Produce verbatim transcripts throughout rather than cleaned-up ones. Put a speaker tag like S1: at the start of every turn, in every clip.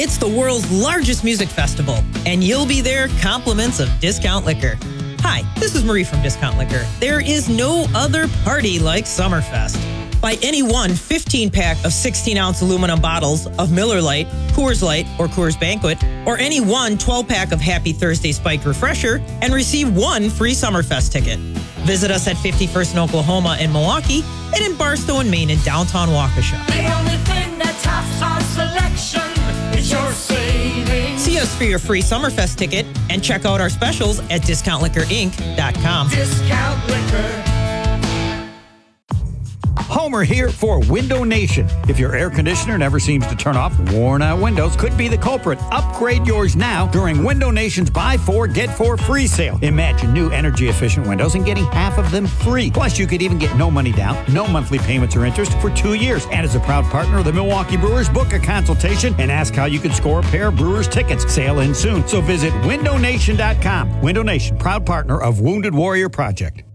S1: It's the world's largest music festival, and you'll be there compliments of Discount Liquor. Hi, this is Marie from Discount Liquor. There is no other party like Summerfest. Buy any one fifteen-pack of sixteen-ounce aluminum bottles of Miller Lite, Coors Light, or Coors Banquet, or any one twelve-pack of Happy Thursday Spiked Refresher, and receive one free Summerfest ticket. Visit us at fifty-first in Oklahoma and Milwaukee, and in Barstow and Maine in downtown Waukesha.
S2: The only thing that tops our selection is your savings.
S1: See us for your free Summerfest ticket, and check out our specials at discount liquor inc dot com.
S2: Discount Liquor.
S3: Homer here for Window Nation. If your air conditioner never seems to turn off, worn-out windows could be the culprit. Upgrade yours now during Window Nation's Buy Four, Get Four free sale. Imagine new energy-efficient windows and getting half of them free. Plus, you could even get no money down, no monthly payments or interest for two years. And as a proud partner of the Milwaukee Brewers, book a consultation and ask how you can score a pair of Brewers tickets. Sale ends soon, so visit window nation dot com. Window Nation, proud partner of Wounded Warrior Project.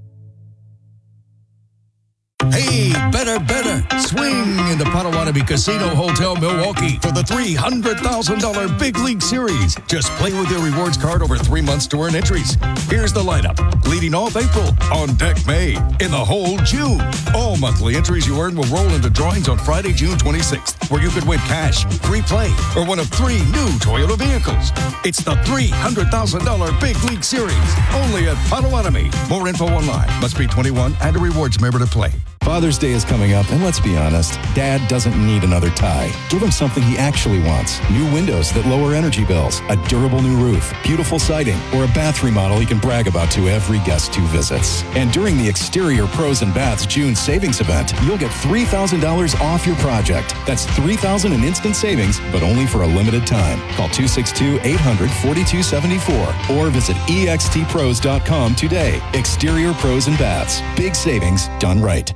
S4: Hey, better, better. Swing in the Potawatomi Casino Hotel, Milwaukee for the three hundred thousand dollars Big League Series. Just play with your rewards card over three months to earn entries. Here's the lineup. Leading off April, on deck May, in the hole June. All monthly entries you earn will roll into drawings on Friday, June twenty-sixth, where you could win cash, free play, or one of three new Toyota vehicles. It's the three hundred thousand dollars Big League Series, only at Potawatomi. More info online. Must be twenty-one and a rewards member to play.
S5: Father's Day is coming up, and let's be honest, Dad doesn't need another tie. Give him something he actually wants. New windows that lower energy bills, a durable new roof, beautiful siding, or a bath remodel he can brag about to every guest who visits. And during the Exterior Pros and Baths June savings event, you'll get three thousand dollars off your project. That's three thousand dollars in instant savings, but only for a limited time. Call two six two, eight hundred, forty-two seventy-four or visit e x t pros dot com today. Exterior Pros and Baths. Big savings done right.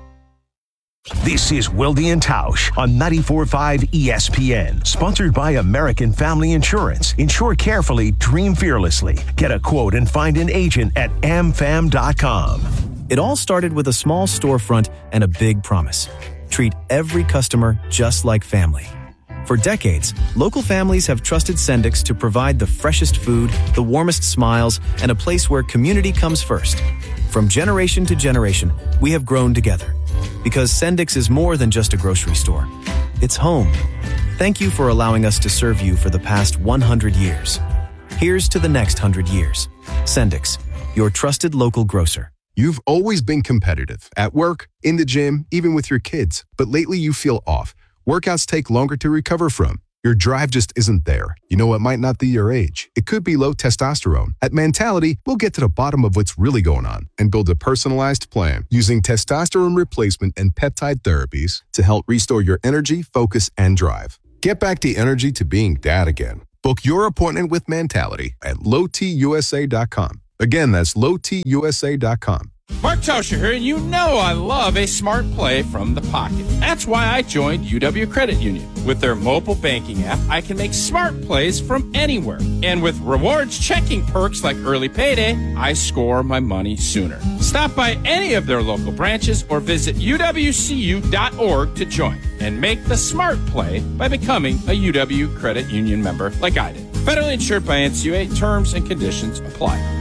S6: This is Wilde and Tausch on ninety-four point five E S P N, sponsored by American Family Insurance. Insure carefully, dream fearlessly. Get a quote and find an agent at a m fam dot com.
S7: It all started with a small storefront and a big promise. Treat every customer just like family. For decades, local families have trusted Sendix to provide the freshest food, the warmest smiles, and a place where community comes first. From generation to generation, we have grown together. Because Sendix is more than just a grocery store. It's home. Thank you for allowing us to serve you for the past one hundred years. Here's to the next one hundred years. Sendix, your trusted local grocer.
S8: You've always been competitive. At work, in the gym, even with your kids. But lately you feel off. Workouts take longer to recover from. Your drive just isn't there. You know, it might not be your age. It could be low testosterone. At Mentality, we'll get to the bottom of what's really going on and build a personalized plan using testosterone replacement and peptide therapies to help restore your energy, focus, and drive. Get back the energy to being dad again. Book your appointment with Mentality at low t u s a dot com. Again, that's low t u s a dot com.
S9: Mark Tauscher here, and you know I love a smart play from the pocket. That's why I joined U W Credit Union. With their mobile banking app, I can make smart plays from anywhere. And with rewards checking perks like early payday, I score my money sooner. Stop by any of their local branches or visit u w c u dot org to join and make the smart play by becoming a U W Credit Union member like I did. Federally insured by N C U A. Terms and conditions apply.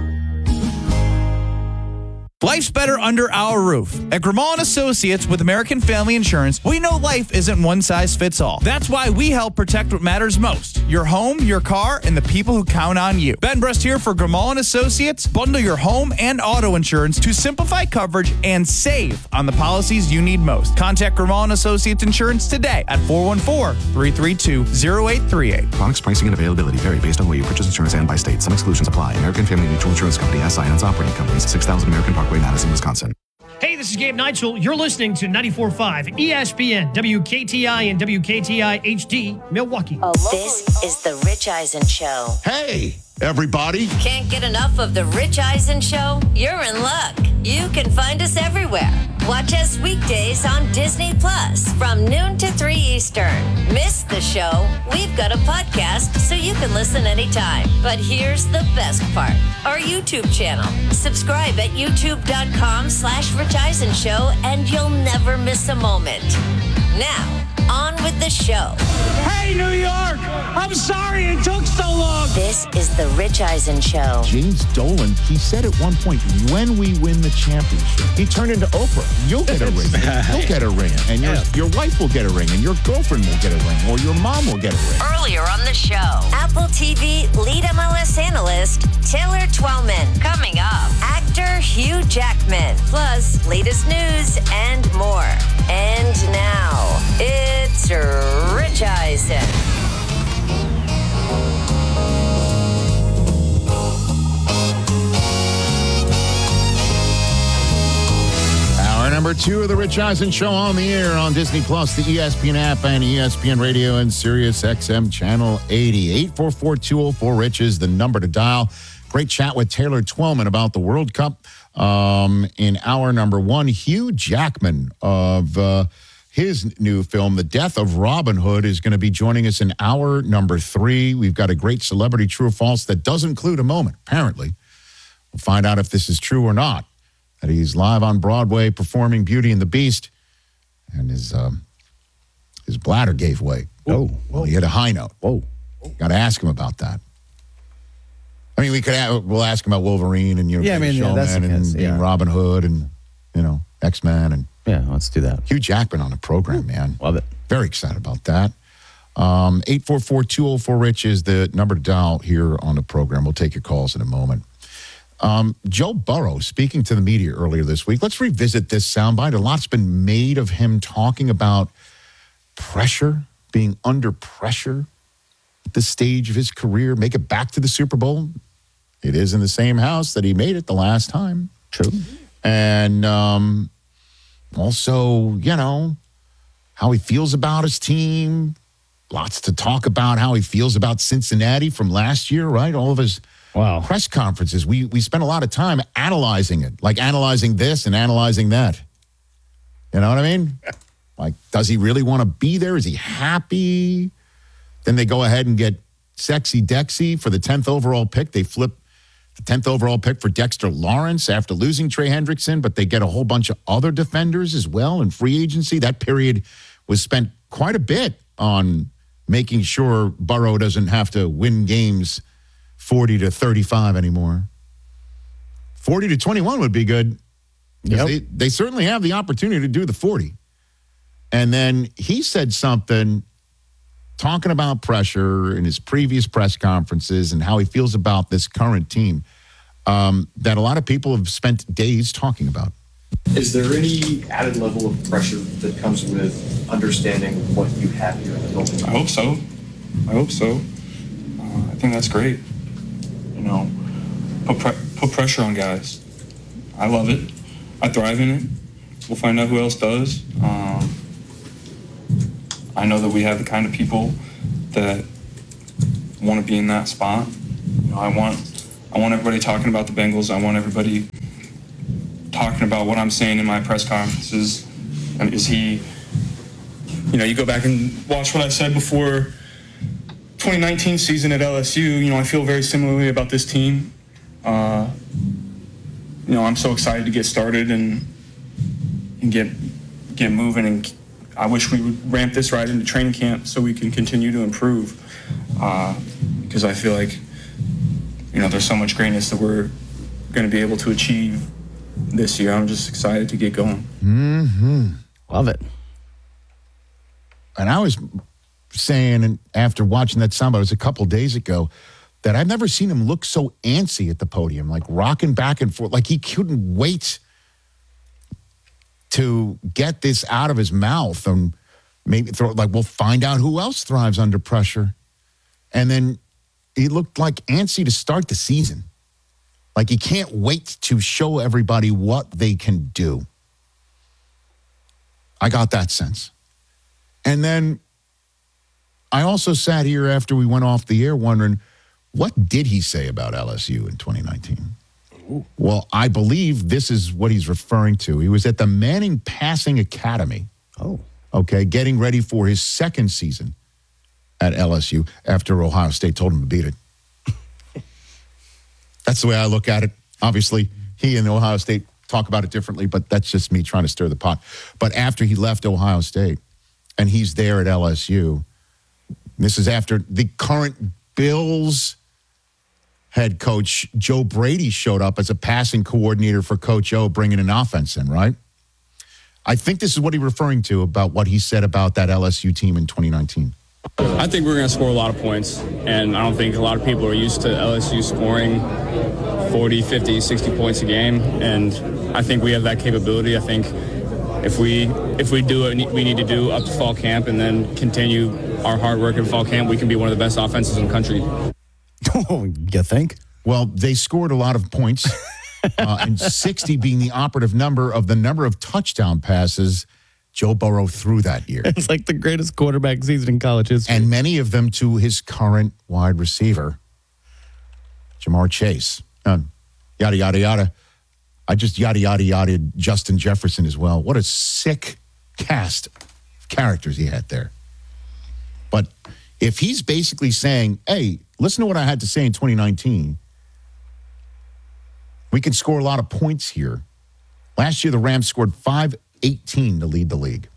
S10: Life's better under our roof. At Grimal and Associates with American Family Insurance, we know life isn't one size fits all. That's why we help protect what matters most: your home, your car, and the people who count on you. Ben Brest here for Grimal and Associates. Bundle your home and auto insurance to simplify coverage and save on the policies you need most. Contact Grimal and Associates Insurance today at four one four, three three two, zero eight three eight.
S11: Products pricing and availability vary based on where you purchase insurance and by state. Some exclusions apply. American Family Mutual Insurance Company, S I and its operating companies, six thousand American Parkway, Madison, Wisconsin.
S12: Hey, this is Gabe Neitzel. You're listening to ninety-four point five E S P N, W K T I and W K T I H D, Milwaukee.
S13: This is the Rich Eisen Show.
S14: Hey, everybody.
S13: Can't get enough of the Rich Eisen Show? You're in luck. You can find us everywhere. Watch us weekdays on Disney Plus from noon to three Eastern. Miss the show? We've got a podcast so you can listen anytime. But here's the best part. Our YouTube channel. Subscribe at youtube.com slash Rich Eisen Show and you'll never miss a moment. Now, On with the show.
S2: Hey, New York! I'm sorry it took so long.
S13: This is the Rich Eisen Show.
S14: James Dolan, he said at one point, when we win the championship, he turned into Oprah. You'll get a ring. You'll get a ring. And your, your wife will get a ring. And your girlfriend will get a ring. Or your mom will get a ring.
S13: Earlier on the show, Apple T V lead M L S analyst Taylor Twellman. Coming up, actor Hugh Jackman. Plus, latest news and more. And now, it's Rich Eisen.
S14: Hour number two of the Rich Eisen Show on the air on Disney Plus, the E S P N app, and E S P N Radio and Sirius X M Channel eighty. eight four four, two oh four, RICH is the number to dial. Great chat with Taylor Twellman about the World Cup. Um, in hour number one, Hugh Jackman of uh, his new film, The Death of Robin Hood, is going to be joining us in hour number three. We've got a great celebrity true or false that does include a moment, apparently. We'll find out if this is true or not. That he's live on Broadway performing Beauty and the Beast, and his um, his bladder gave way.
S15: Oh,
S14: well, he hit a high note.
S15: Whoa,
S14: got to ask him about that. I mean, we could have, we'll ask him about Wolverine and you know,
S15: yeah, I mean, yeah, that's
S14: and,
S15: case, yeah.
S14: and Robin Hood and you know X-Men and
S15: yeah, let's do that.
S14: Hugh Jackman on the program, Ooh, man,
S15: love it.
S14: Very excited about that. Um, eight four four, two oh four, RICH is the number to dial here on the program. We'll take your calls in a moment. Um, Joe Burrow speaking to the media earlier this week. Let's revisit this soundbite. A lot's been made of him talking about pressure, being under pressure at this stage of his career. Make it back to the Super Bowl. It is in the same house that he made it the last time.
S15: True.
S14: And um, also, you know, how he feels about his team. Lots to talk about how he feels about Cincinnati from last year, right? All of his
S15: wow.
S14: press conferences. We we spent a lot of time analyzing it, like analyzing this and analyzing that. You know what I mean? Like, does he really want to be there? Is he happy? Then they go ahead and get Sexy Dexy for the tenth overall pick. They flip the tenth overall pick for Dexter Lawrence after losing Trey Hendrickson, but they get a whole bunch of other defenders as well in free agency. That period was spent quite a bit on making sure Burrow doesn't have to win games forty to thirty-five anymore. forty to twenty-one would be good.
S15: Yep.
S14: They, they certainly have the opportunity to do the forty. And then he said something talking about pressure in his previous press conferences and how he feels about this current team um, that a lot of people have spent days talking about.
S16: Is there any added level of pressure that comes with understanding what you have here in the building?
S17: I hope so. I hope so. Uh, I think that's great. You know, put, pre- put pressure on guys. I love it. I thrive in it. We'll find out who else does. Um, I know that we have the kind of people that want to be in that spot. You know, I want, I want everybody talking about the Bengals. I want everybody talking about what I'm saying in my press conferences. And is he, you know, you go back and watch what I said before twenty nineteen season at L S U. You know, I feel very similarly about this team. Uh, you know, I'm so excited to get started and and get get moving. And I wish we would ramp this right into training camp so we can continue to improve. Uh, because I feel like, you know, there's so much greatness that we're going to be able to achieve this year. I'm just excited to get going.
S14: Mm-hmm.
S15: Love it.
S14: And I was saying after watching that soundbite, it was a couple days ago, that I've never seen him look so antsy at the podium, like rocking back and forth, like he couldn't wait to get this out of his mouth and maybe throw, like, we'll find out who else thrives under pressure. And then he looked like antsy to start the season. Like he can't wait to show everybody what they can do. I got that sense. And then I also sat here after we went off the air wondering, what did he say about L S U in twenty nineteen? Ooh. Well, I believe this is what he's referring to. He was at the Manning Passing Academy.
S15: Oh.
S14: Okay, getting ready for his second season at L S U after Ohio State told him to beat it. That's the way I look at it. Obviously, he and Ohio State talk about it differently, but that's just me trying to stir the pot. But after he left Ohio State, and he's there at L S U. This is after the current Bills head coach, Joe Brady, showed up as a passing coordinator for Coach O, bringing an offense in, right? I think this is what he's referring to about what he said about that L S U team in twenty nineteen.
S18: I think we're going to score a lot of points, and I don't think a lot of people are used to L S U scoring forty, fifty, sixty points a game, and I think we have that capability. I think if we if we do what we need to do up to fall camp and then continue our hard work in fall camp, we can be one of the best offenses in the country.
S14: Oh, you think? Well, they scored a lot of points, uh, and sixty being the operative number of the number of touchdown passes Joe Burrow threw that year.
S15: It's like the greatest quarterback season in college history.
S14: And many of them to his current wide receiver, Jamar Chase. Uh, yada, yada, yada. I just yada, yada, yada Justin Jefferson as well. What a sick cast of characters he had there. But if he's basically saying, hey, listen to what I had to say in twenty nineteen, we can score a lot of points here. Last year, the Rams scored five eighteen to lead the league.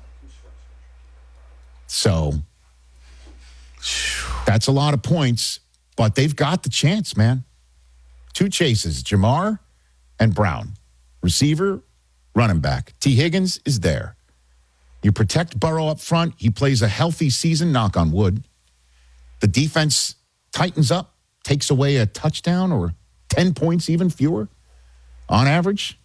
S14: So that's a lot of points, but they've got the chance, man. Two chases, Jamar and Brown. Receiver, running back. T. Higgins is there. You protect Burrow up front. He plays a healthy season, knock on wood. The defense tightens up, takes away a touchdown or ten points, even fewer on average.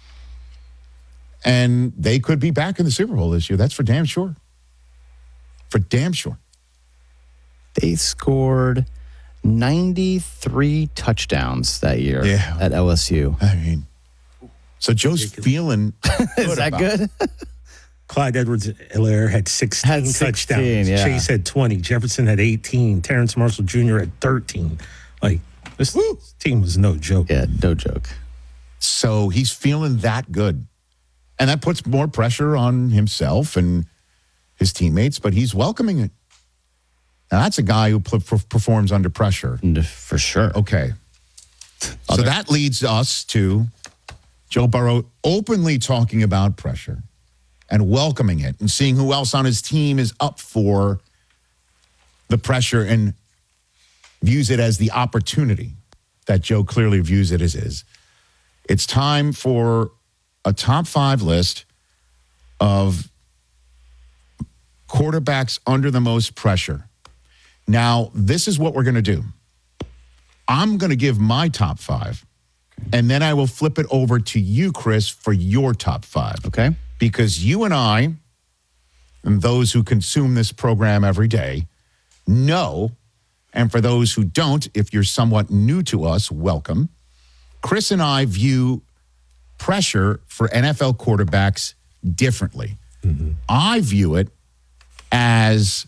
S14: And they could be back in the Super Bowl this year. That's for damn sure. For damn sure.
S15: They scored ninety-three touchdowns that year
S14: yeah.
S15: at L S U.
S14: I mean, so Joe's feeling
S15: Is that good?
S19: Clyde Edwards-Helaire had sixteen,
S15: Had sixteen,
S19: touchdowns.
S15: yeah.
S19: Chase had twenty. Jefferson had eighteen. Terrence Marshall Junior had thirteen. Like, this Woo. team was no joke.
S15: Yeah, no joke.
S14: So he's feeling that good. And that puts more pressure on himself and his teammates, but he's welcoming it. Now, that's a guy who p- performs under pressure.
S15: For sure.
S14: Okay. So that leads us to Joe Burrow openly talking about pressure and welcoming it and seeing who else on his team is up for the pressure and views it as the opportunity that Joe clearly views it as is. It's time for a top five list of quarterbacks under the most pressure. Now, this is what we're going to do. I'm going to give my top five, and then I will flip it over to you, Chris, for your top five.
S15: Okay.
S14: Because you and I, and those who consume this program every day, know, and for those who don't, if you're somewhat new to us, welcome. Chris and I view pressure for N F L quarterbacks differently. Mm-hmm. I view it as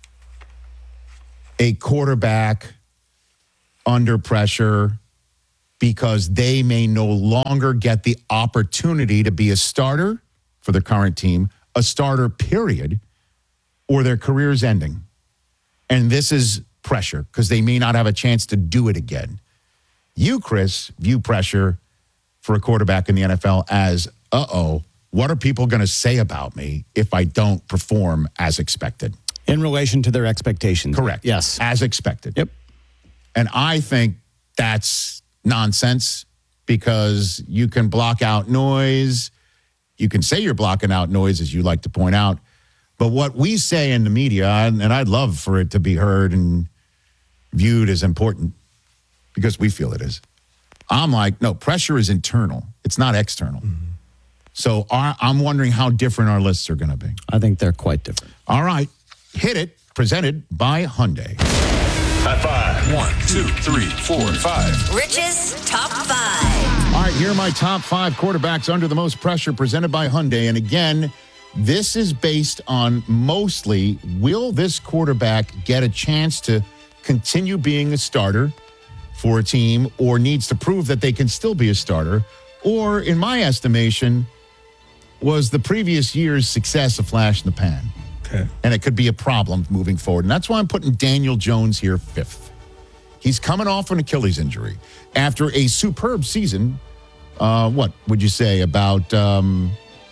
S14: a quarterback under pressure because they may no longer get the opportunity to be a starter for the current team, a starter period, or their career's ending. And this is pressure because they may not have a chance to do it again. You, Chris, view pressure for a quarterback in the N F L as, uh-oh, what are people going to say about me if I don't perform as expected?
S15: In relation to their expectations.
S14: Correct.
S15: Yes.
S14: As expected.
S15: Yep.
S14: And I think that's nonsense because you can block out noise. You can say you're blocking out noise, as you like to point out. But what we say in the media, and I'd love for it to be heard and viewed as important because we feel it is. I'm like, no, pressure is internal. It's not external. Mm-hmm. So our, I'm wondering how different our lists are going to be.
S15: I think they're quite different.
S14: All right. Hit it. Presented by Hyundai.
S4: High five. One, two, three, four, five.
S13: Rich's Top five.
S14: All right, here are my top five quarterbacks under the most pressure presented by Hyundai. And again, this is based on mostly, will this quarterback get a chance to continue being a starter for a team or needs to prove that they can still be a starter? Or, in my estimation, was the previous year's success a flash in the pan? Okay. And it could be a problem moving forward. And that's why I'm putting Daniel Jones here fifth. He's coming off an Achilles injury after a superb season. Uh, what would you say about um,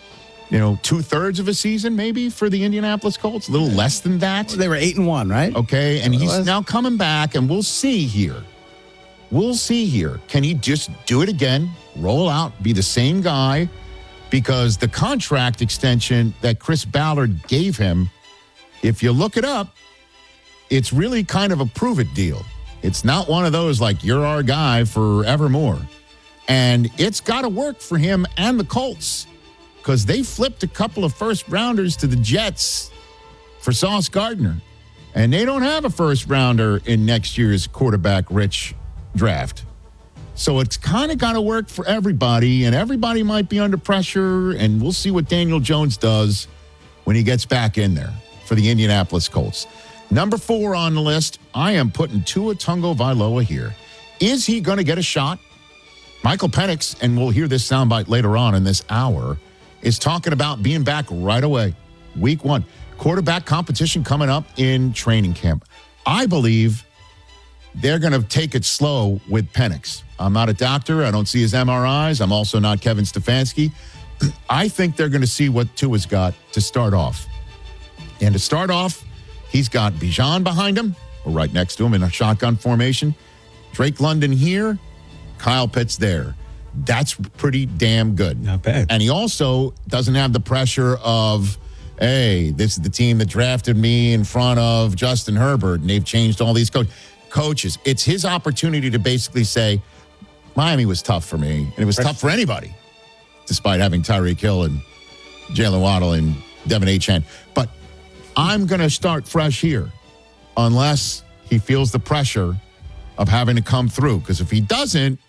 S14: you know, two thirds of a season maybe for the Indianapolis Colts, a little less than that.
S15: They were eight and one, right?
S14: Okay, and he's now coming back, and we'll see here. We'll see here. Can he just do it again, roll out, be the same guy? Because the contract extension that Chris Ballard gave him, if you look it up, it's really kind of a prove-it deal. It's not one of those like, you're our guy forevermore. And it's got to work for him and the Colts because they flipped a couple of first-rounders to the Jets for Sauce Gardner. And they don't have a first-rounder in next year's quarterback-rich draft. So it's kind of got to work for everybody, and everybody might be under pressure, and we'll see what Daniel Jones does when he gets back in there for the Indianapolis Colts. Number four on the list, I am putting Tua Tagovailoa here. Is he going to get a shot? Michael Penix, and we'll hear this soundbite later on in this hour, is talking about being back right away. Week one. Quarterback competition coming up in training camp. I believe they're going to take it slow with Penix. I'm not a doctor. I don't see his M R Is. I'm also not Kevin Stefanski. I think they're going to see what Tua's got to start off. And to start off, he's got Bijan behind him, or right next to him in a shotgun formation. Drake London here, Kyle Pitts there. That's pretty damn good.
S19: Not bad.
S14: And he also doesn't have the pressure of, hey, this is the team that drafted me in front of Justin Herbert, and they've changed all these co- coaches. It's his opportunity to basically say, Miami was tough for me, and it was tough for anybody, despite having Tyreek Hill and Jalen Waddle and Devin Achane. But I'm going to start fresh here unless he feels the pressure of having to come through. Because if he doesn't,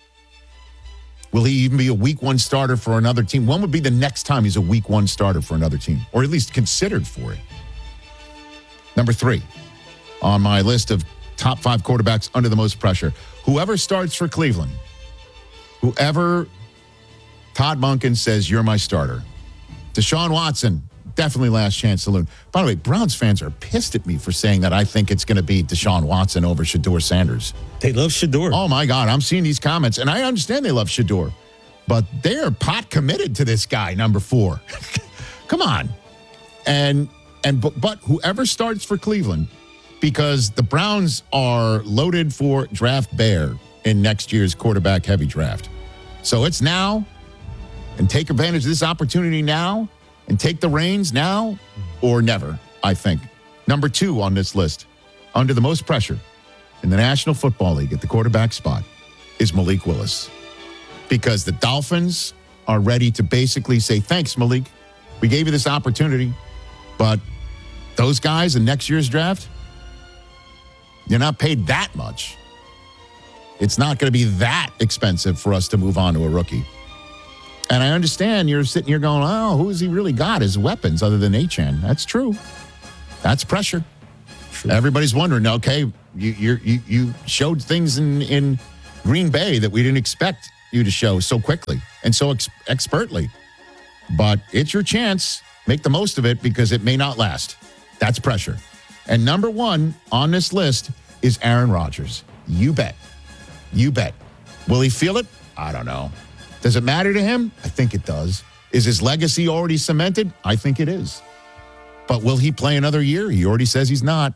S14: will he even be a week one starter for another team? When would be the next time he's a week one starter for another team? Or at least considered for it? Number three on my list of top five quarterbacks under the most pressure. Whoever starts for Cleveland, whoever Todd Monken says, you're my starter. Deshaun Watson, definitely last chance saloon. By the way, Browns fans are pissed at me for saying that I think it's going to be Deshaun Watson over Shedeur Sanders.
S19: They love Shedeur.
S14: Oh, my God. I'm seeing these comments, and I understand they love Shedeur. But they're pot committed to this guy, number four. Come on. And and but, but whoever starts for Cleveland, because the Browns are loaded for draft bear in next year's quarterback-heavy draft. So it's now, and take advantage of this opportunity now, and take the reins now or never, I think. Number two on this list, under the most pressure in the National Football League at the quarterback spot, is Malik Willis. Because the Dolphins are ready to basically say, thanks, Malik. We gave you this opportunity, but those guys in next year's draft, you're not paid that much. It's not going to be that expensive for us to move on to a rookie. And I understand you're sitting here going, oh, who has he really got as weapons other than Achane? That's true. That's pressure. True. Everybody's wondering, okay, you you you, you showed things in, in Green Bay that we didn't expect you to show so quickly and so ex- expertly. But it's your chance. Make the most of it because it may not last. That's pressure. And number one on this list is Aaron Rodgers. You bet. You bet. Will he feel it? I don't know. Does it matter to him? I think it does. Is his legacy already cemented? I think it is. But will he play another year? He already says he's not.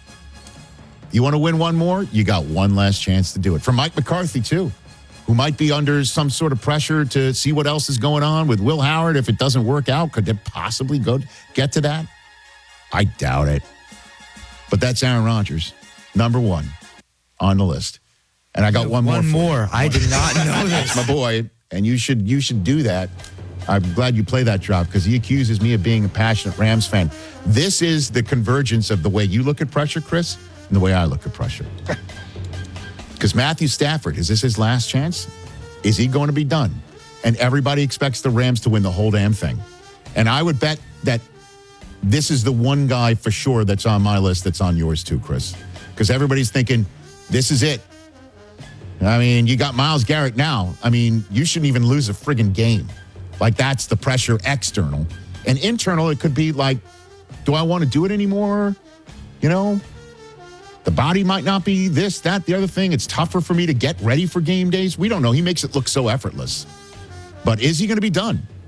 S14: You want to win one more? You got one last chance to do it. For Mike McCarthy, too, who might be under some sort of pressure to see what else is going on with Will Howard. If it doesn't work out, could it possibly go get to that? I doubt it. But that's Aaron Rodgers, number one on the list. And I got one more.
S10: One more. I did not know
S14: That's
S10: this.
S14: my boy, and you should you should do that. I'm glad you play that drop because he accuses me of being a passionate Rams fan. This is the convergence of the way you look at pressure, Chris, and the way I look at pressure. Because Matthew Stafford, is this his last chance? Is he going to be done? And everybody expects the Rams to win the whole damn thing. And I would bet that this is the one guy for sure that's on my list that's on yours too, Chris. Because everybody's thinking, this is it. I mean, you got Myles Garrett now. I mean, you shouldn't even lose a friggin' game. Like, that's the pressure external. And internal, it could be like, do I want to do it anymore? You know? The body might not be this, that, the other thing. It's tougher for me to get ready for game days. We don't know. He makes it look so effortless. But is he going to be done?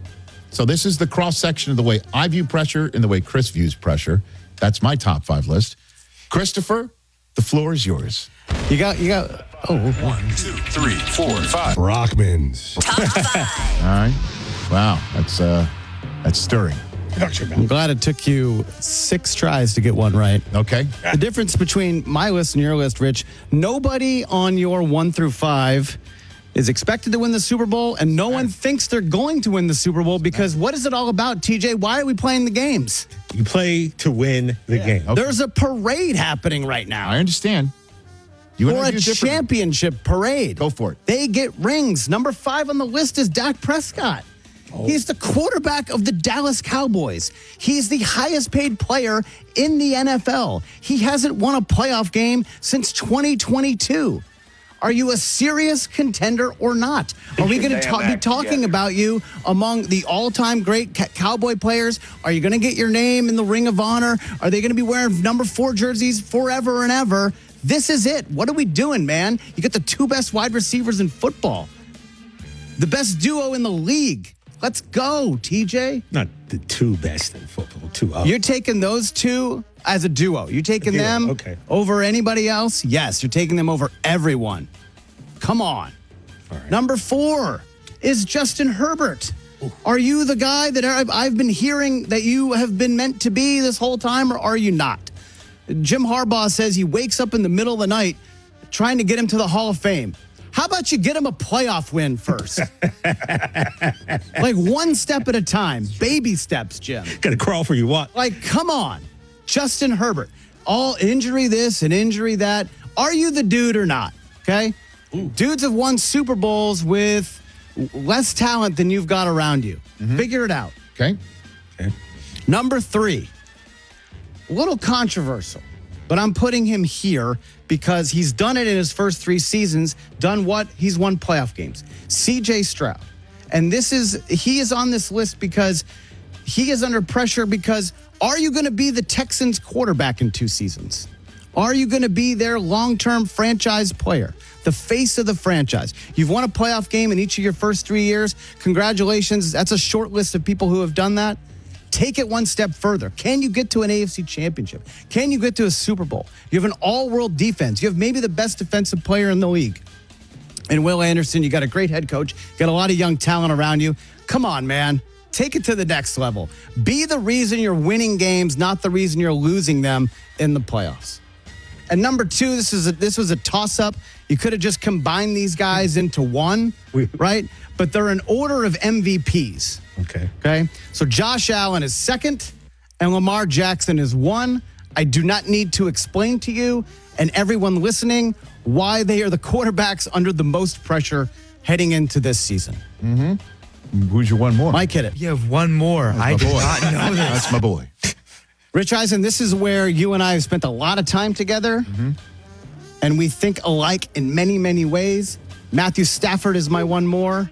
S14: So this is the cross section of the way I view pressure and the way Chris views pressure. That's my top five list. Christopher, the floor is yours.
S15: You got, you got, oh.
S4: One, two, three, four, five.
S14: Brockman's. All right. Wow. That's, uh, that's stirring.
S15: I'm glad it took you six tries to get one right.
S14: Okay.
S15: The difference between my list and your list, Rich, nobody on your one through five is expected to win the Super Bowl, and no one thinks they're going to win the Super Bowl because what is it all about, T J? Why are we playing the games?
S19: You play to win the
S15: Yeah.
S19: game.
S14: Okay.
S15: There's a parade happening right now.
S14: I understand. You
S15: or
S14: wanna
S15: a
S14: do different-
S15: championship parade.
S14: Go for it.
S15: They get rings. Number five on the list is Dak Prescott.
S14: Oh.
S15: He's the quarterback of the Dallas Cowboys. He's the highest paid player in the N F L. He hasn't won a playoff game since twenty twenty-two. Are you a serious contender or not? Are we going to ta- be talking about you among the all-time great ca- Cowboy players? Are you going to get your name in the Ring of Honor? Are they going to be wearing number four jerseys forever and ever? This is it. What are we doing, man? You get the two best wide receivers in football, the best duo in the league. Let's go, T J.
S19: Not the two best in football, two up.
S15: You're taking those two as a duo. You're taking
S19: duo,
S15: them
S19: okay.
S15: over anybody else? Yes, you're taking them over everyone. Come on. Number four is Justin Herbert. Are you the guy that I've, I've been hearing that you have been meant to be this whole time, or are you not? Jim Harbaugh says he wakes up in the middle of the night trying to get him to the Hall of Fame. How about you get him a playoff win first? Like one step at a time. Baby steps, Jim.
S19: Got to crawl for you what?
S15: Like, come on. Justin Herbert. All injury this and injury that. Are you the dude or not? Okay? Ooh. Dudes have won Super Bowls with less talent than you've got around you. Mm-hmm. Figure it out.
S14: Okay.
S19: Okay.
S15: Number three. A little controversial, but I'm putting him here because he's done it in his first three seasons. Done what? He's won playoff games. C J Stroud. And this is, he is on this list because he is under pressure because are you going to be the Texans quarterback in two seasons? Are you going to be their long-term franchise player, the face of the franchise? You've won a playoff game in each of your first three years. Congratulations. That's a short list of people who have done that. Take it one step further. Can you get to an A F C championship? Can you get to a Super Bowl? You have an all-world defense. You have maybe the best defensive player in the league. And Will Anderson, you got a great head coach. Got a lot of young talent around you. Come on, man. Take it to the next level. Be the reason you're winning games, not the reason you're losing them in the playoffs. And number two, this is a, this was a toss-up. You could have just combined these guys into one, right? But they're in order of M V Ps.
S19: Okay.
S15: Okay. So Josh Allen is second and Lamar Jackson is one. I do not need to explain to you and everyone listening why they are the quarterbacks under the most pressure heading into this season.
S14: Mm-hmm. Who's your one more?
S15: Mike hit it.
S20: You have one more.
S14: That's
S20: I
S14: my
S20: did
S14: boy.
S20: not know this.
S14: That's my boy.
S15: Rich Eisen, this is where you and I have spent a lot of time together,
S14: mm-hmm.
S15: and we think alike in many, many ways. Matthew Stafford is my one more.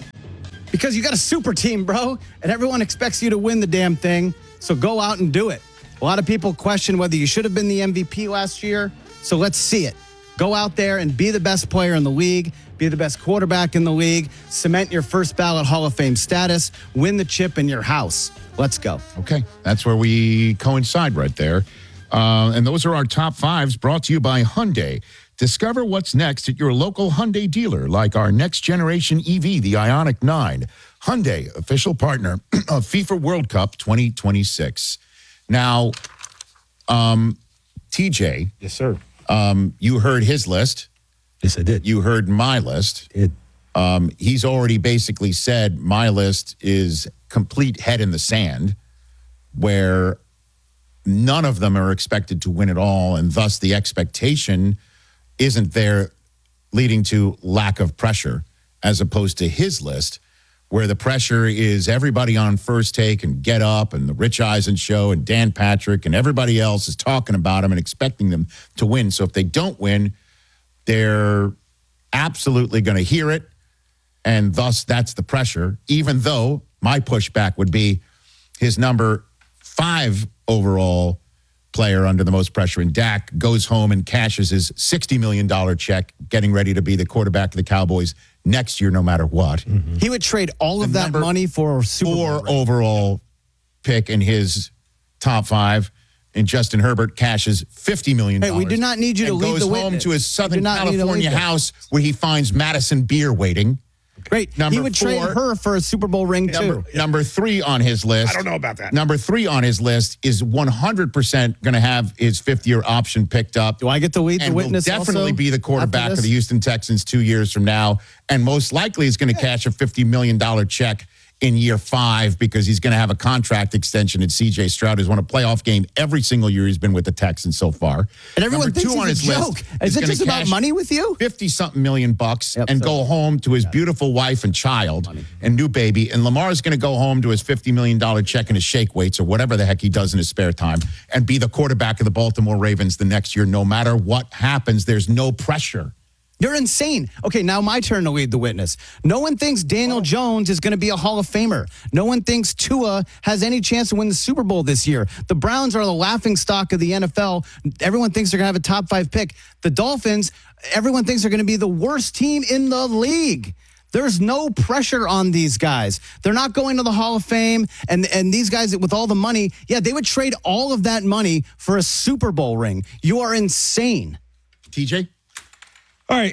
S15: Because you got a super team, bro, and everyone expects you to win the damn thing, so go out and do it. A lot of people question whether you should have been the M V P last year, so let's see it. Go out there and be the best player in the league, be the best quarterback in the league, cement your first ballot Hall of Fame status, win the chip in your house. Let's go.
S14: Okay, that's where we coincide right there. Uh, and those are our top fives brought to you by Hyundai. Discover what's next at your local Hyundai dealer, like our next generation E V, the Ioniq nine. Hyundai, official partner of FIFA World Cup twenty twenty-six. Now, um, T J.
S19: Yes, sir.
S14: Um, you heard his list.
S19: Yes, I did.
S14: You heard my list.
S19: It.
S14: Um, he's already basically said my list is complete head in the sand, where none of them are expected to win at all, and thus the expectation isn't there, leading to lack of pressure, as opposed to his list, where the pressure is everybody on First Take and Get Up and the Rich Eisen Show and Dan Patrick and everybody else is talking about them and expecting them to win. So if they don't win, they're absolutely going to hear it, and thus that's the pressure, even though my pushback would be his number five overall player under the most pressure. And Dak goes home and cashes his sixty million dollars check, getting ready to be the quarterback of the Cowboys next year, no matter what.
S15: Mm-hmm. He would trade all of that money for a Super Bowl
S14: four overall pick in his top five. And Justin Herbert cashes fifty million dollars.
S15: Hey, we do not need you to
S14: and
S15: lead
S14: goes
S15: the
S14: home
S15: witness.
S14: to his Southern
S15: We do not need to
S14: California
S15: lead the-
S14: house where he finds Madison Beer waiting.
S15: Great.
S14: Number
S15: he would
S14: four,
S15: trade her for a Super Bowl ring,
S14: number,
S15: too.
S14: Number three on his list.
S19: I don't know about that.
S14: Number three on his list is one hundred percent going to have his fifth-year option picked up.
S15: Do I get to lead the
S14: and
S15: witness
S14: will definitely
S15: also
S14: be the quarterback
S15: after
S14: of
S15: this?
S14: the Houston Texans two years from now. And most likely is going to cash a fifty million dollars check in year five because he's going to have a contract extension. And C J Stroud has won a playoff game every single year he's been with the Texans so far.
S15: And everyone
S14: Number
S15: thinks
S14: two on
S15: it's
S14: his
S15: a joke.
S14: list
S15: Is it
S14: gonna
S15: just about
S14: cash
S15: money with you?
S14: fifty-something million bucks
S15: Yep,
S14: and
S15: so-
S14: go home to his beautiful wife and child and new baby. And Lamar's going to go home to his fifty million dollars check and his shake weights or whatever the heck he does in his spare time and be the quarterback of the Baltimore Ravens the next year. No matter what happens, there's no pressure.
S15: You're insane. Okay, now my turn to lead the witness. No one thinks Daniel Jones is going to be a Hall of Famer. No one thinks Tua has any chance to win the Super Bowl this year. The Browns are the laughing stock of the N F L. Everyone thinks they're going to have a top five pick. The Dolphins, everyone thinks they're going to be the worst team in the league. There's no pressure on these guys. They're not going to the Hall of Fame. And, and these guys with all the money, yeah, they would trade all of that money for a Super Bowl ring. You are insane.
S14: T J?
S19: All right.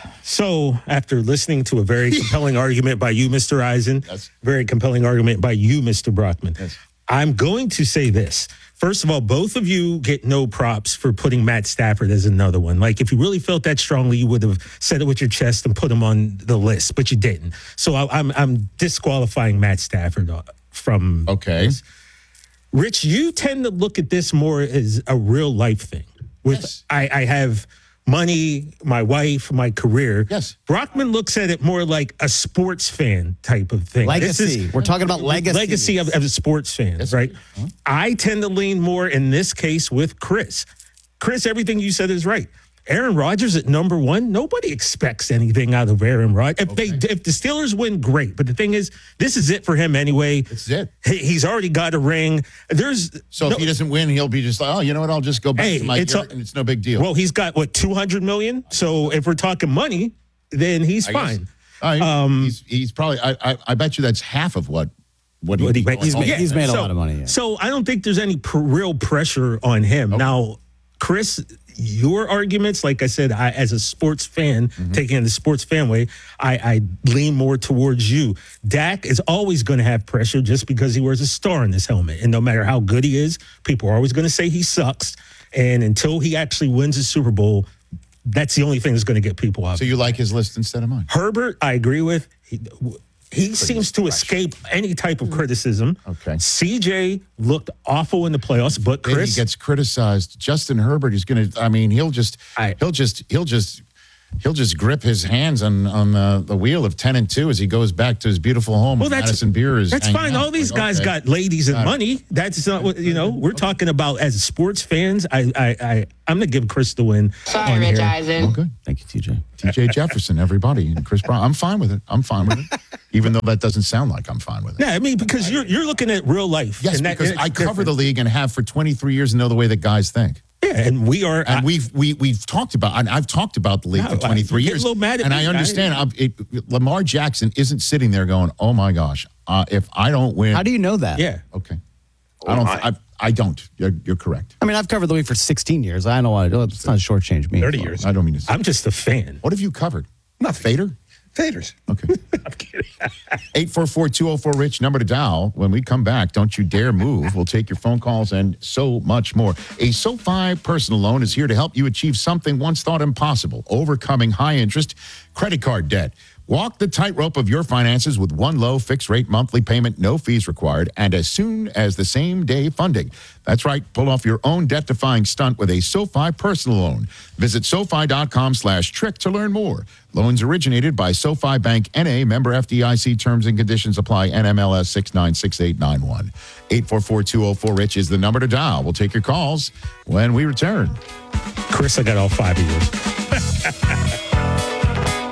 S19: So after listening to a very compelling argument by you, Mister Eisen,
S14: Yes.
S19: very compelling argument by you, Mister Brockman,
S14: Yes.
S19: I'm going to say this. First of all, both of you get no props for putting Matt Stafford as another one. Like, if you really felt that strongly, you would have said it with your chest and put him on the list, but you didn't. So I, I'm I'm disqualifying Matt Stafford uh, from
S14: Okay.
S19: this. Rich, you tend to look at this more as a real life thing. With
S14: Yes.
S19: I, I have money, my wife, my career.
S14: Yes.
S19: Brockman looks at it more like a sports fan type of thing. This
S15: Legacy.
S19: is-
S15: We're talking about legacy.
S19: Legacy of, of a sports fan, right? I tend to lean more in this case with Chris. Chris, everything you said is right. Aaron Rodgers at number one, nobody expects anything out of Aaron Rodgers. If
S14: Okay.
S19: they, if the Steelers win, great. But the thing is, this is it for him anyway.
S14: This is it.
S19: He, he's already got a ring. There's
S14: So
S19: no-
S14: if he doesn't win, he'll be just like, oh, you know what? I'll just go back
S19: Hey,
S14: to my
S19: it's
S14: year,
S19: a-
S14: and it's no big deal.
S19: well, he's got what two hundred million. So if we're talking money, then he's
S14: I guess-
S19: fine.
S14: All right.
S19: Um,
S14: he's, he's probably, I, I, I bet you that's half of what, what,
S19: What he
S14: he's
S19: makes.
S15: He's made,
S19: Yeah,
S15: he's made a
S19: so-
S15: lot of money. Yeah.
S19: So I don't think there's any pr- real pressure on him. Now, Chris, your arguments, like I said, I, as a sports fan,
S14: Mm-hmm.
S19: taking the sports fan way, I, I lean more towards you. Dak is always going to have pressure just because he wears a star in his helmet. And no matter how good he is, people are always going to say he sucks. And until he actually wins a Super Bowl, that's the only thing that's going to get people out.
S14: So you like his list instead of mine?
S19: Herbert, I agree with. He, he seems to escape any type of criticism.
S14: Okay.
S19: C J looked awful in the playoffs, but
S14: Then
S19: Chris,
S14: he gets criticized. Justin Herbert is going to, I mean, he'll just,
S19: I-
S14: he'll just, he'll just, he'll just grip his hands on on the, the wheel of ten and two as he goes back to his beautiful home.
S19: well,
S14: where
S19: that's
S14: Madison Beer is
S19: that's
S14: hanging
S19: fine.
S14: out.
S19: All these
S14: Like,
S19: guys
S14: okay.
S19: got ladies and
S14: Got it.
S19: money. That's not what you know. We're talking about as sports fans. I I, I I'm gonna give Chris the win.
S20: Sorry,
S19: on
S20: Rich
S19: here.
S20: Eisen.
S14: Oh, good.
S15: Thank you, T J.
S14: T J Jefferson, everybody, and Chris Brown. I'm fine with it. I'm fine with it, even though that doesn't sound like I'm fine with it.
S19: Yeah, I mean because you're you're looking at real life.
S14: Yes,
S19: and that-
S14: because
S19: and
S14: I
S19: it's
S14: cover the
S19: different.
S14: league and have for twenty-three years and know the way that guys think.
S19: Yeah, and we are.
S14: And
S19: I-
S14: we've we we've talked about. And I've talked about the league
S19: No,
S14: for twenty-three
S19: I- you get
S14: years,
S19: a little mad at
S14: and
S19: me.
S14: I understand.
S19: I-
S14: I'm, it, Lamar Jackson isn't sitting there going, "Oh my gosh, uh, if I don't win."
S15: How do you know that?
S19: yeah.
S14: Okay, I don't. I, I don't. You're, you're correct.
S15: I mean, I've covered the league for sixteen years. I know what I do. It's not shortchange me.
S19: thirty years.
S14: I don't mean to. Say.
S19: I'm just a fan.
S14: What have you covered?
S19: Nothing.
S14: Fader.
S19: Faders.
S14: Okay.
S19: I'm kidding.
S14: eight four four, two oh four, RICH, number to dial. When we come back, don't you dare move. We'll take your phone calls and so much more. A SoFi personal loan is here to help you achieve something once thought impossible, overcoming high interest credit card debt. Walk the tightrope of your finances with one low fixed rate monthly payment, no fees required, and as soon as the same day funding. That's right. Pull off your own debt-defying stunt with a SoFi personal loan. Visit SoFi.com slash trick to learn more. Loans originated by SoFi Bank N A, member F D I C. Terms and conditions apply. N M L S six nine six eight nine one. eight four four, two oh four, RICH is the number to dial. We'll take your calls when we return.
S19: Chris, I got all five of yours.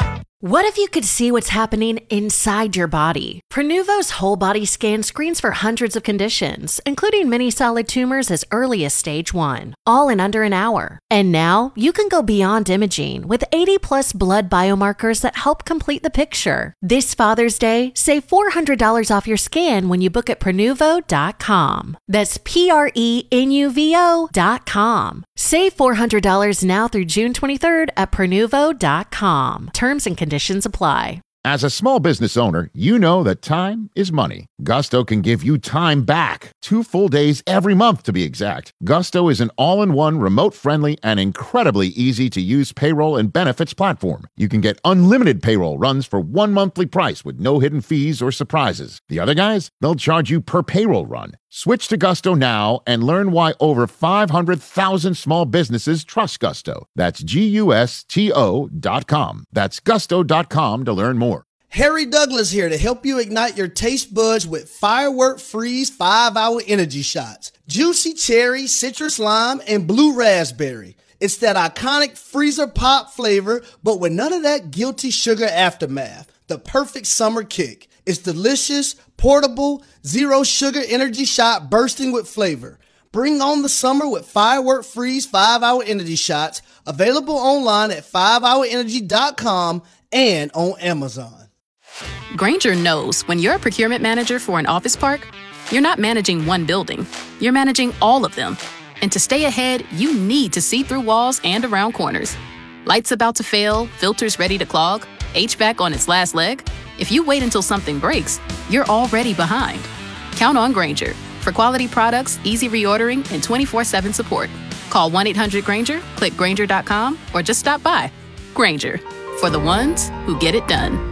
S20: What if you could see what's happening inside your body? Prenuvo's whole body scan screens for hundreds of conditions, including many solid tumors as early as stage one, all in under an hour. And now you can go beyond imaging with eighty plus blood biomarkers that help complete the picture. This Father's Day, save four hundred dollars off your scan when you book at Prenuvo dot com. That's P R E N U V O dot com. Save four hundred dollars now through June twenty-third at Prenuvo dot com. Terms and conditions apply.
S14: As a small business owner, you know that time is money. Gusto can give you time back. Two full days every month, to be exact. Gusto is an all-in-one, remote-friendly, and incredibly easy-to-use payroll and benefits platform. You can get unlimited payroll runs for one monthly price with no hidden fees or surprises. The other guys, they'll charge you per payroll run. Switch to Gusto now and learn why over five hundred thousand small businesses trust Gusto. That's G U S T O dot com. That's gusto dot com to learn more.
S21: Harry Douglas here to help you ignite your taste buds with Firework Freeze five hour Energy Shots. Juicy cherry, citrus lime, and blue raspberry. It's that iconic freezer pop flavor, but with none of that guilty sugar aftermath. The perfect summer kick. It's delicious, portable, zero sugar energy shot bursting with flavor. Bring on the summer with Firework Freeze five hour Energy Shots. Available online at five hour energy dot com and on Amazon.
S22: Grainger knows when you're a procurement manager for an office park, you're not managing one building, you're managing all of them. And to stay ahead, you need to see through walls and around corners. Lights about to fail, filters ready to clog, H V A C on its last leg. If you wait until something breaks, you're already behind. Count on Grainger for quality products, easy reordering, and twenty-four seven support. Call one eight hundred Grainger, click Grainger dot com, or just stop by. Grainger, for the ones who get it done.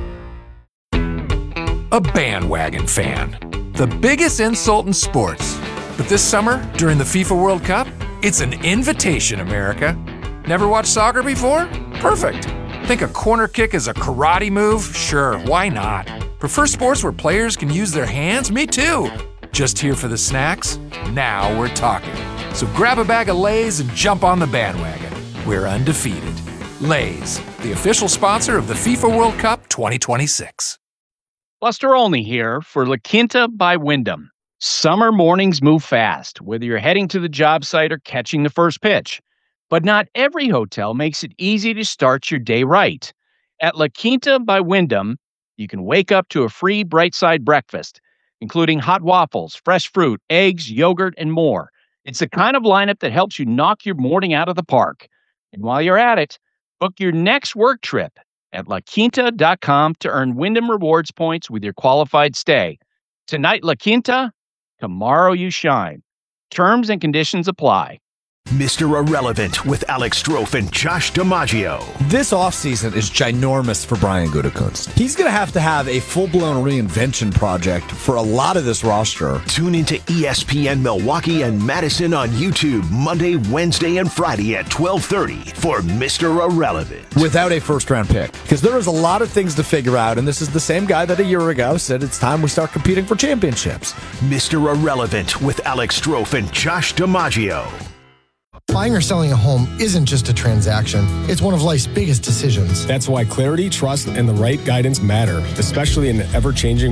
S23: A bandwagon fan. The biggest insult in sports. But this summer, during the FIFA World Cup, it's an invitation, America. Never watched soccer before? Perfect. Think a corner kick is a karate move? Sure, why not? Prefer sports where players can use their hands? Me too. Just here for the snacks? Now we're talking. So grab a bag of Lay's and jump on the bandwagon. We're undefeated. Lay's, the official sponsor of the FIFA World Cup twenty twenty-six.
S24: Buster Olney here for La Quinta by Wyndham. Summer mornings move fast, whether you're heading to the job site or catching the first pitch. But not every hotel makes it easy to start your day right. At La Quinta by Wyndham, you can wake up to a free Bright Side breakfast, including hot waffles, fresh fruit, eggs, yogurt, and more. It's the kind of lineup that helps you knock your morning out of the park. And while you're at it, book your next work trip at la quinta dot com to earn Wyndham Rewards points with your qualified stay. Tonight, La Quinta, tomorrow you shine. Terms and conditions apply.
S6: Mister Irrelevant with Alex Strofe and Josh DiMaggio.
S25: This offseason is ginormous for Brian Gutekunst. He's going to have to have a full-blown reinvention project for a lot of this roster.
S6: Tune into E S P N Milwaukee and Madison on YouTube Monday, Wednesday, and Friday at twelve thirty for Mister Irrelevant.
S25: Without a first-round pick. Because there is a lot of things to figure out, and this is the same guy that a year ago said it's time we start competing for championships.
S6: Mister Irrelevant with Alex Strofe and Josh DiMaggio.
S26: Buying or selling a home isn't just a transaction. It's one of life's biggest decisions.
S27: That's why clarity, trust, and the right guidance matter, especially in an ever-changing